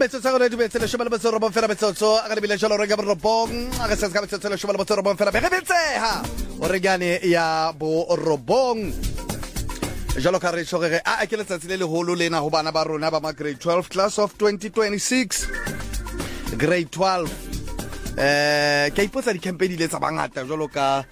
metsotso go re dumetse le shoma le metsotso robong fela metsotso a ga lebile jalo re ga robong a ga se ka metsotso le shoma le metsotso robong fela be betseha o re gane ya bo robong jalo ka re tshogere a ke letsatsi le leholo lena go bana ba rona ba ma grade 12 class of 2026 grade 12 ke ipotsa di campaign le tsa bangata jalo ka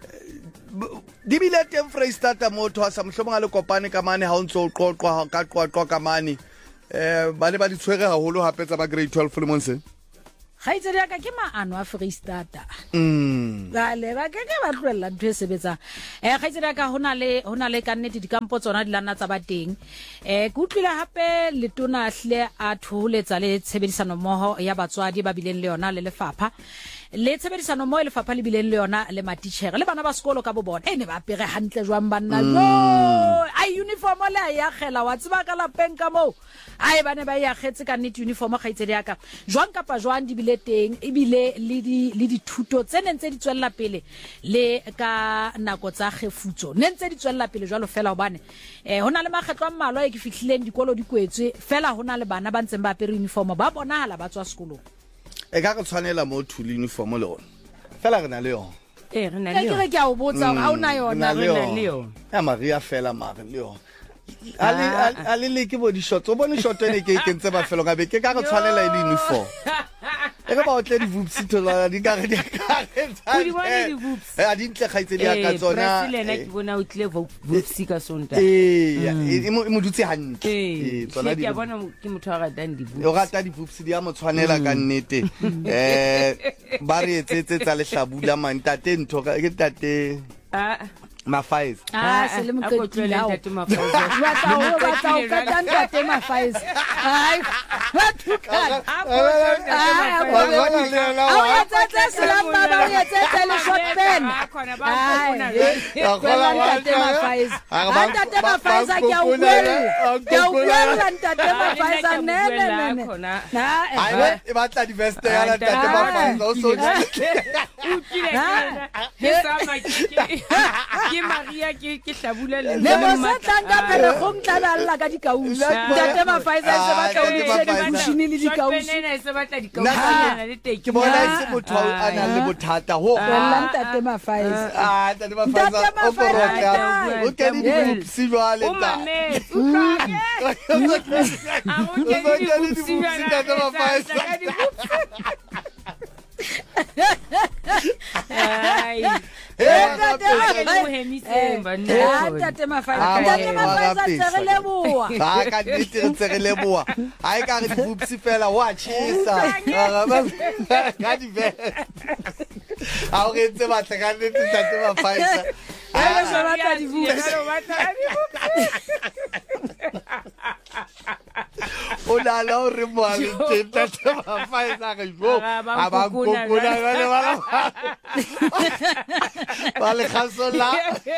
di bile teng Freistata motho a sa mohlomong a le kopane ka mane ha o ntse o qoqwa ka qoqwa ka mane ba le ba di tshwere haholo hape tsa ba grade 12 le monse Khaitsedi ya ka ke maano a Freistata le ba ke ba tloella ntwe sebetsa khaitsedi ya ka hona le ka nnete di kampo tsona di lana tsa ba teng ke utlwile hape le tona hle a tholetsa le tshebedisano mmoho ya batswadi ba bileng le yona le lefapha le tshebedisano mmoho le lefapha le bileng le yona le matitjhere le bana ba sekolo ka bobona ne ba pere hantle jwang banna ai uniform le ya khela wa tseba ka lapeng ka mo ai bane ba ya khetse ka nnete uniform khaitsedi ya ka jwang kapa jwang di bile teng ebile le di thuto tseneng tse di tswella pele le ka nako tsa khefutso nentse di tswella pele jwalo fela hobane hona le makgetlo a mmalwa e ke fihlileng dikolo di kwetswe fela hona le bana ba ntseng ba apere uniform ba bonahala ba tswa sekolong e ka go tshwanela mo thuli uniform le ona fela re na le yona re na le yona ke a o botsa ha ona yona re na le yona ya Maria fela mare le yona ali le ke bo di shot o bone shot ene ke ntse ba felo ga be ke ka go tshwanela ile uniform e re ba o tle di voops thola di ka re di ka re o di bona di voops a di ntle khaitse di ka tsona Brazil ke bona o tle voops ka sonta mo dutse hantle tsona di ke bona ke motho a ratang di voops o rata di voops di a mo tshwanela ka nnete ba re etsetse tsa le hlabula mantate ntho ke tate Mafaiz se le moketulao wa tsa o ka ntate Mafaiz ai wa tukana a tsa selamba ba o yetsa le short pen ntate Mafaiz ntate Mafaiz a ke o buela ntate Mafaiz ne ai e batla di veste ya ntate Mafaiz o so ke sa ke Maria ke hlabula le mo tanga pere go mtlala alla ka dikausi ntate Mafaiz se ba ka o machine le dikausi se ba tla dikausi le teki ke bona se motho a na le bothata ho ntate Mafaiz ntate Mafaiz o borota o ke di voops jwale ta ntate Mafaiz ntate Mafaiz tsere leboa ka nnete tsere leboa ai ka re voops fela wa chisa ka di vest a o re tse batla ka nnete ntate Mafaiz ai so batla di voops o la la o re mo a ntate Mafaiz a re jo a ba kokona le vale khasola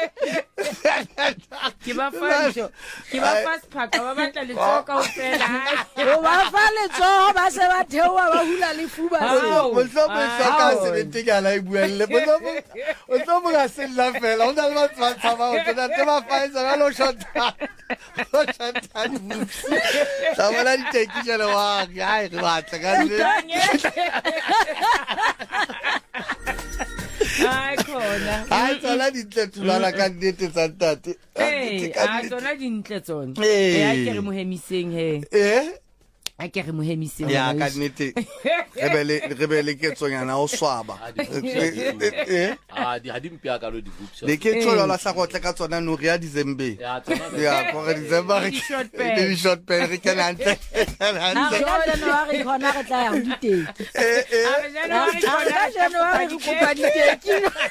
ke ba fast pack ba batla le tsoka o fela o ba fa le tsoho ba se ba theoa ba hula le fuba mo so ka se bente ka la ibuelle o so mo ga se la fela o na le ba tswa ba o tsena te ba fa isa lo shota di voops sa bona di teki jalo wa ga re batla ka ai tsona di tletulana ka nnete tsa ntate tsona di ntle tsona a ke re mohemiseng a ke re mohemiseng ya ka nnete re bele ke tsonyana o swaba di hadimpia ka lo di voops le ke tsola la sa gotle ka tsona no re ya December ya go re December di short pen re kana ntle January khona re tla ya ho diteki January go kopa diteki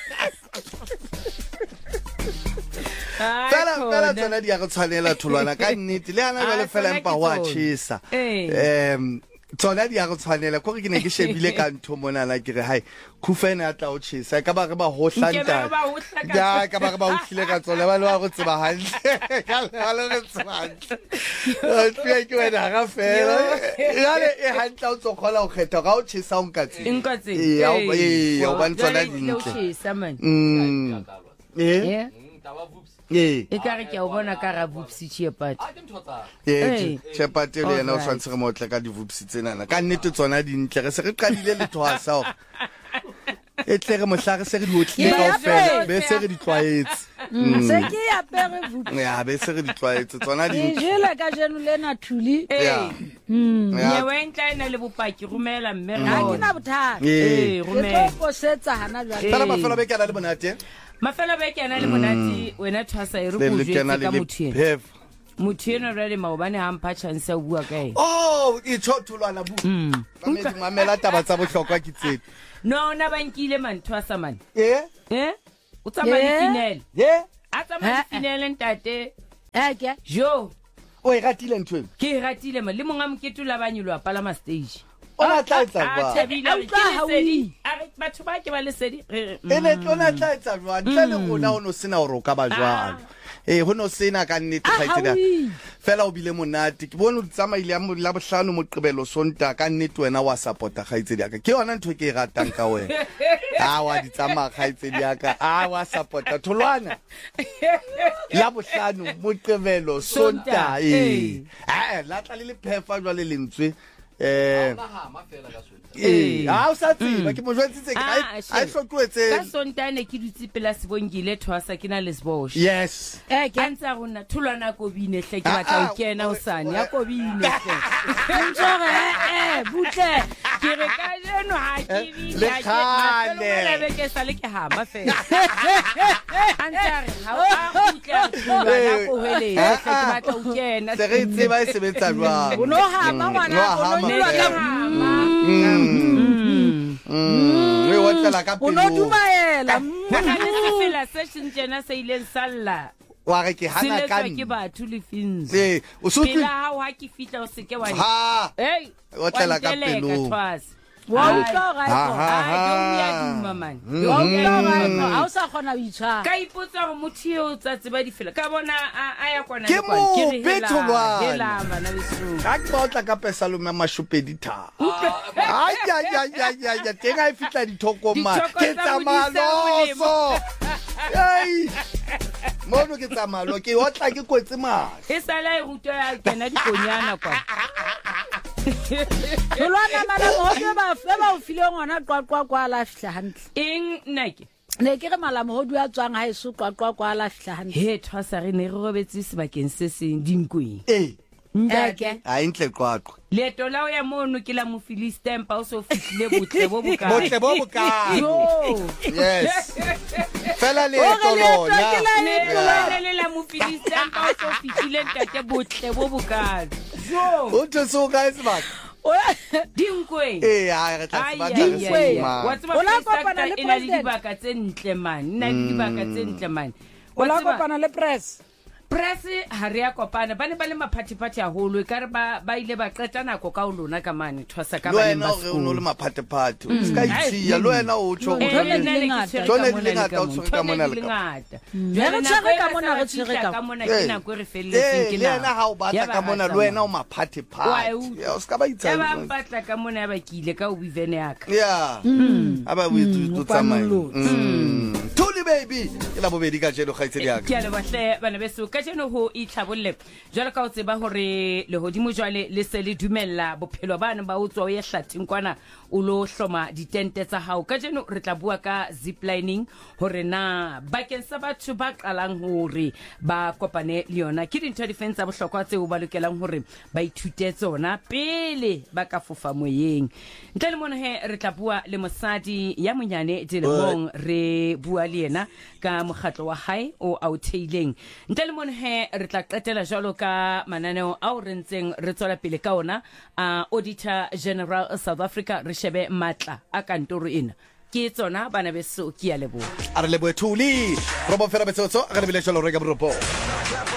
fela tsona di ya go tshwanela tholwana ka nnete le ana ba le fela empa wa chisa tsona di ya go tshwanela gore ke ne ke shebile ka ntho mona la ke re hai khufena tla o chisa ka ba re ba hohlanta ya ka ba re ba utlile ka tsona ba le ba go tseba hantle ka le re tseba hantle o ke wena ga fela yale e hantla o tsokgola o kgetha ga o chisa o nkatsi ya o ba tsona di ntle taba voops ee e ka re ke a o bona ka ra Vupsi Chepati Chepati le yena o tshwanetse re motle ka di-vupsi tsenana ka nnete tsona dintle re se re qadile lethwasa e tle re mohla re se re di otlile kaofela be se re di tlwaetse se ke apere vupsi ya be se re di tlwaetse tsona di jela ka jeno lena thuli nyewe ena le bopaki romela mme ha ke na bothata ee ke romela tlo posetsa hana jwale fela mafelo be ke ana le monate mafela be ke ana le monate wena thwasa e re le go le kena jetse le ka motho ena phef motho ena rale maobane ha mpha chance ya bua ka ena oh e tshotholwana bu ba me mamela taba tsa bohlokwa ke tsetse no na bankile man thwasa man o Yeah. tsamaya finele a tsamaya Eh, eh. finele ntate ke jo o e ratile ntho eno ke e ratile man le monga mokete la banyolo a palama stage o na tla etsa a jwang thabile a re, utlwa ke lesedi hauwi. a re batho ba ke ba lesedi e ne o na tla etsa jwang ntle le rona o no sena hore o ka ba jwalo ho no sena ka nnete kgaitsedi hauwi. fela o bile monate ke bone o tsamaile ya la bohlano moqebelo sonta ka nnete wena wa supporta kgaitsedi aka ke yona ntho ke e ratang ka wena wa di tsamaya kgaitsedi aka wa supporta tholwana la bohlano moqebelo sonta la tla le phefa jwale lentswe o sa tseba ke mo jwetsitse ke a e hlotloetse ka sontane ke dutse pela sebongile thwasa ke na le sebosh yes a ntse a rona tholwana kobine hle ke batla o kena o sane ya kobine hle ntshore butle ke re ka jeno ha ke bile Le kgale. be ke sale ke hama fela a ntse a re ha o a kgutla tholwana ko helele hle ke batla o kena se re tseba e sebetsa jwang o no hama ngwana wa o hama no ne dula ke ka hama re otlela ka o no pelo dumaela Ho na le sefela se sentjena se ileng salla wa re ke se hana ka letswa ke batho le finse o se pela hao ha ke fitla o seke wa ha hey o tlela ka pelong wa utlwa ga ya duma man wa utlwa ga ha o sa khona o itshwara ka ipotsa go motho yo tsa tseba di fela ka bona a ya kwana Ke mo betholwana. hela bana beso ka ke ba o tla ka pesa lo mashopedi tha ya teng a e fitla dithokoma Dithoko ke tsa modisa tsamaloso mono ke tsamalo ke otla ke kwetse mane e sala e ruto ya kena dikonyana kwa tholwana malamo ho ba o file ngwana qwaqwa kwa la fihla hantle eng nake ne ke re malamo ho dua tswang ha e so qwaqwa kwa la fihla hantle he thwasa re ne re robetse sebakeng se seng dinkweng ke a intle qwaqwa leeto la o ya mono ke la mo filistempa o so fihlile botle bo bokae botle bo bokae yo yes fela leeto lona le la mo filistempa o so fihlile ntate botle bo bokae o tso ka sebaka dinkweng re tla sebaka re se wa mang tseba O la Freestata kopana le e na le president? dibaka tse ntle man e na le dibaka tse ntle man o la kopana le press press ha re ya kopana ba ne ba le maphathephathe haholo e ka re ba ile ba qeta nako ka o lona ka mane thwasa ka lo bane wena ba o no le sekolo maphathephathe o ska itshia lo wena o tsho Ntho ne di le ngata. Ntho ne di le ngata, o tshwere ka mona le ka- Re tshwere ka mona, re tshwere ka- ke nako e re felletseng ke le yena ha o batla ka mona le wena o maphathephathe o ska ba itsa ya ba mpatla ka mona ya ba ke ile ka o bivene yaka ya aba o itse tsamaya Thuli baby ke la bobedi ka jeno kgaitsedi yaka ke a le bahle bana beso ka jeno ho itlhabolle jwalo ka o tseba hore le hodimo jwale le se le dumella bophelo bana ba o tswa o ye hlathing kwana o lo hloma ditente tsa hao ka jeno re tla bua ka ziplining hore na bakeng sa batho ba qalang hore ba kopane le yona ke dintho defense tsa bohlokwa tseo ba lokelang hore ba ithute tsona pele ba ka fofa moyeng ntle le mona he re tla bua le mosadi ya monyane dilemong re bua le yena ka mokgatlo wa hae o autheileng ntle le mona he re tla qetela jwalo ka mananeo a o rentseng re tswela pele ka ona Auditor General South Africa re shebe matla a kantoro ena ke tsona bana beso ke ya leboha a re leboe Thuli robo fela betsotso a re bile jalo re ka boropo